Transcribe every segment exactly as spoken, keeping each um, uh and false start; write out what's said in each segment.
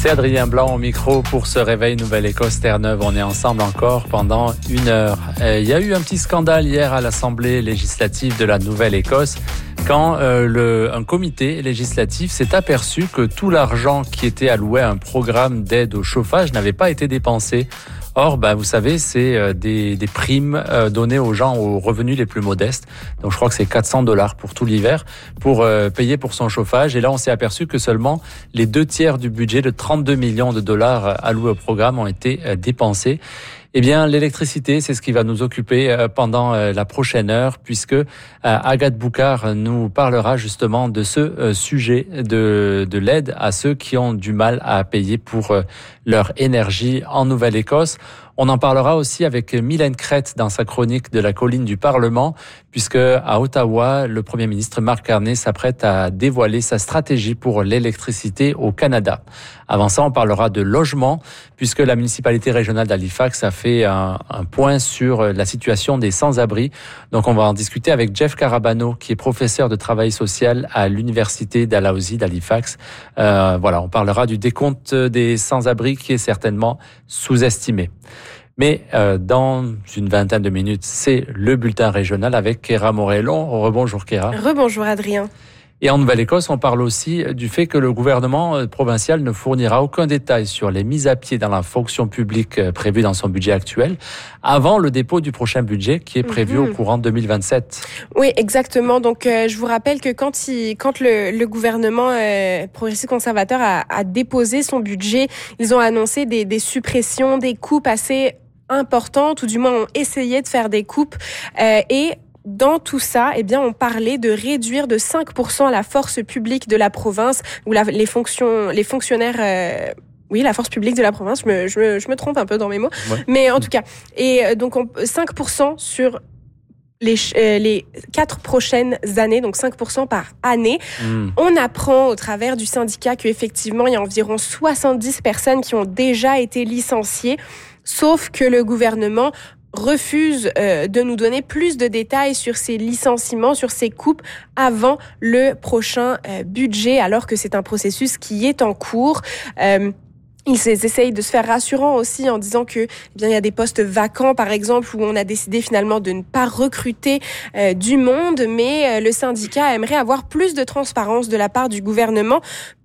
C'est Adrien Blanc au micro pour ce réveil Nouvelle-Écosse Terre-Neuve. On est ensemble encore pendant une heure. Euh, il y a eu un petit scandale hier à l'Assemblée législative de la Nouvelle-Écosse quand euh, le, un comité législatif s'est aperçu que tout l'argent qui était alloué à un programme d'aide au chauffage n'avait pas été dépensé. Or, ben, vous savez, c'est des, des primes euh, données aux gens aux revenus les plus modestes. Donc, je crois que c'est quatre cents dollars pour tout l'hiver pour euh, payer pour son chauffage. Et là, on s'est aperçu que seulement les deux tiers du budget de trente-deux millions de dollars alloués au programme ont été euh, dépensés. Eh bien, l'électricité, c'est ce qui va nous occuper pendant la prochaine heure, puisque Agathe Boucard nous parlera justement de ce sujet de, de l'aide à ceux qui ont du mal à payer pour leur énergie en Nouvelle-Écosse. On en parlera aussi avec Mylène Crête dans sa chronique de la colline du Parlement, puisque à Ottawa, le Premier ministre Mark Carney s'apprête à dévoiler sa stratégie pour l'électricité au Canada. Avant ça, on parlera de logement, puisque la municipalité régionale d'Halifax a fait un, un point sur la situation des sans-abri. Donc, on va en discuter avec Jeff Carabano, qui est professeur de travail social à l'université Dalhousie d'Halifax. Euh, voilà, on parlera du décompte des sans-abri qui est certainement sous-estimé. Mais euh, dans une vingtaine de minutes, c'est le bulletin régional avec Kéra Morellon. Rebonjour Kéra. Rebonjour Adrien. Et en Nouvelle-Écosse, on parle aussi du fait que le gouvernement provincial ne fournira aucun détail sur les mises à pied dans la fonction publique prévues dans son budget actuel avant le dépôt du prochain budget qui est prévu mmh. au courant deux mille vingt-sept. Oui, exactement. Donc, euh, je vous rappelle que quand, il, quand le, le gouvernement euh, progressiste conservateur a, a déposé son budget, ils ont annoncé des, des suppressions, des coupes assez importantes, ou du moins ont essayé de faire des coupes. Euh, et Dans tout ça, eh bien, on parlait de réduire de cinq pour cent la force publique de la province, ou la, les fonctions, les fonctionnaires. Euh, oui, la force publique de la province. Je me, je me, je me trompe un peu dans mes mots, ouais. Mais en tout cas, et donc on, cinq pour cent sur les euh, les quatre prochaines années, donc cinq pour cent par année. Mmh. On apprend au travers du syndicat qu'effectivement, il y a environ soixante-dix personnes qui ont déjà été licenciées, sauf que le gouvernement refuse euh, de nous donner plus de détails sur ces licenciements, sur ces coupes avant le prochain euh, budget, alors que c'est un processus qui est en cours. Euh, Ils essayent de se faire rassurants aussi en disant que, eh bien, il y a des postes vacants, par exemple, où on a décidé finalement de ne pas recruter euh, du monde, mais euh, le syndicat aimerait avoir plus de transparence de la part du gouvernement,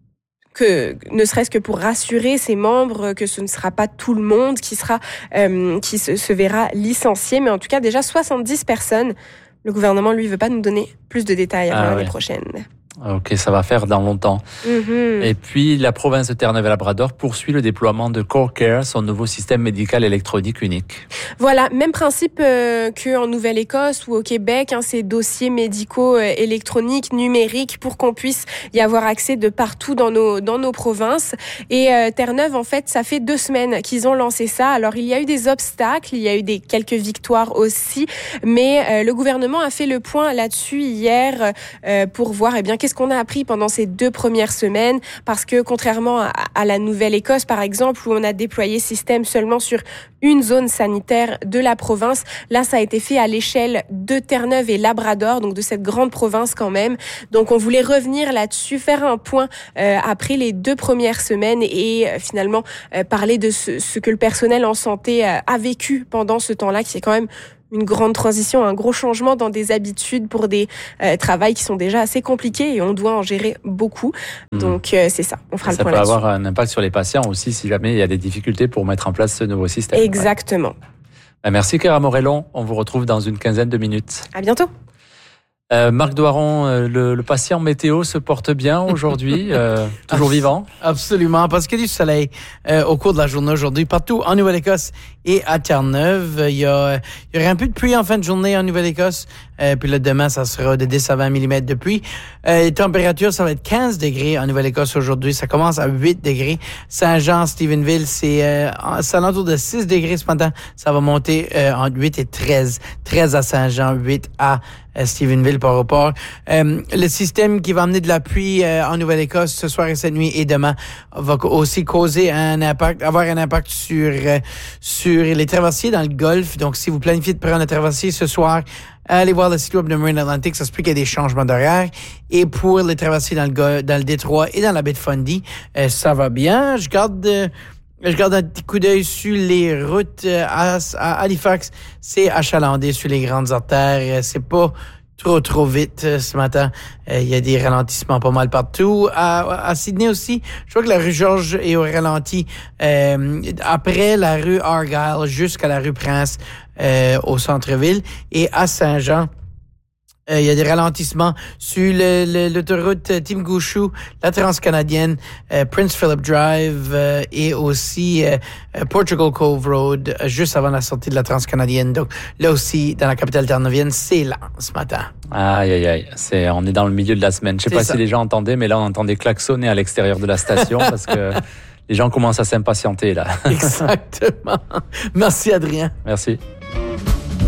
que ne serait-ce que pour rassurer ses membres que ce ne sera pas tout le monde qui sera euh, qui se, se verra licencié, mais en tout cas déjà soixante-dix personnes. Le gouvernement, lui, veut pas nous donner plus de détails avant ah, l'année ouais. prochaine. Ok, ça va faire dans longtemps. Mm-hmm. Et puis, la province de Terre-Neuve-et-Labrador poursuit le déploiement de CoreCare, son nouveau système médical électronique unique. Voilà, même principe euh, qu'en Nouvelle-Écosse ou au Québec, hein, ces dossiers médicaux euh, électroniques, numériques, pour qu'on puisse y avoir accès de partout dans nos dans nos provinces. Et euh, Terre-Neuve, en fait, ça fait deux semaines qu'ils ont lancé ça. Alors, il y a eu des obstacles, il y a eu des quelques victoires aussi, mais euh, le gouvernement a fait le point là-dessus hier euh, pour voir, eh bien, qu'est-ce qu'on a appris pendant ces deux premières semaines, parce que contrairement à, à la Nouvelle-Écosse, par exemple, où on a déployé ce système seulement sur une zone sanitaire de la province, là, ça a été fait à l'échelle de Terre-Neuve et Labrador, donc de cette grande province quand même. Donc, on voulait revenir là-dessus, faire un point euh, après les deux premières semaines et euh, finalement euh, parler de ce, ce que le personnel en santé euh, a vécu pendant ce temps-là, qui est quand même une grande transition, un gros changement dans des habitudes pour des euh, travails qui sont déjà assez compliqués et on doit en gérer beaucoup. Mmh. Donc, euh, c'est ça. On fera ça le point là-dessus. Ça peut avoir un impact sur les patients aussi si jamais il y a des difficultés pour mettre en place ce nouveau système. Exactement. Ouais. Merci Kéra Morellon. On vous retrouve dans une quinzaine de minutes. À bientôt. Euh, Marc Doiron, euh, le, le patient météo se porte bien aujourd'hui, euh, toujours vivant? Absolument, parce qu'il y a du soleil euh, au cours de la journée aujourd'hui, partout en Nouvelle-Écosse et à Terre-Neuve. Il y, a, il y aura un peu de pluie en fin de journée en Nouvelle-Écosse, euh, puis le demain, ça sera de dix à vingt millimètres de pluie. Euh, les températures, ça va être quinze degrés en Nouvelle-Écosse aujourd'hui, ça commence à huit degrés. Saint-Jean, Stephenville, c'est, euh, c'est à l'entour de six degrés ce matin, ça va monter euh, entre huit et treize. treize à Saint-Jean, huit à euh, Stephenville par rapport. Euh, le système qui va amener de la pluie euh, en Nouvelle-Écosse ce soir et cette nuit et demain va aussi causer un impact, avoir un impact sur euh, sur les traversiers dans le Golfe. Donc, si vous planifiez de prendre un traversier ce soir, allez voir le site web de Marine Atlantic, ça se peut qu'il y a des changements d'horaire. Et pour les traversiers dans le, dans le Détroit et dans la baie de Fundy, euh, ça va bien. Je garde, euh, je garde un petit coup d'œil sur les routes euh, à, à Halifax. C'est achalandé sur les grandes artères. Euh, c'est pas trop, trop vite euh, ce matin. Il euh, y a des ralentissements pas mal partout. À, à Sydney aussi, je vois que la rue Georges est au ralenti. Euh, après la rue Argyle jusqu'à la rue Prince euh, au centre-ville. Et à Saint-Jean, il euh, y a des ralentissements sur le, le, l'autoroute Tim Gouchou, la transcanadienne, euh, Prince Philip Drive euh, et aussi euh, Portugal Cove Road, euh, juste avant la sortie de la transcanadienne. Donc là aussi, dans la capitale terre-neuvienne, c'est lent ce matin. Aïe, aïe, aïe. C'est, on est dans le milieu de la semaine. Je sais C'est pas ça. si les gens entendaient, mais là, on entendait klaxonner à l'extérieur de la station parce que les gens commencent à s'impatienter là. Exactement. Merci, Adrien. Merci.